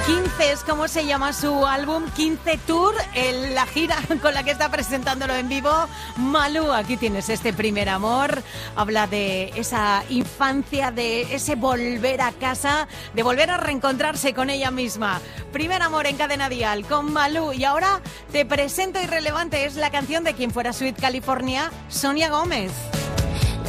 15 es como se llama su álbum, 15 Tour, la gira con la que está presentándolo en vivo. Malú, aquí tienes este primer amor. Habla de esa infancia, de ese volver a casa, de volver a reencontrarse con ella misma. Primer amor en Cadena Dial con Malú. Y ahora te presento Irrelevante, es la canción de quien fuera Sweet California, Sonia Gómez.